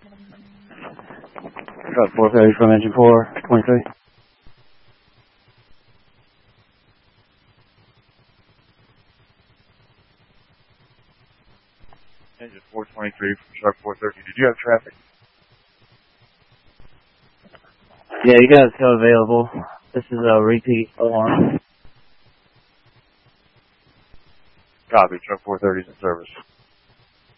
Truck 430 from engine 423. Engine 423 from truck 430. Did you have traffic? Yeah, you guys still available. This is a repeat alarm. Copy. Truck 430 is in service.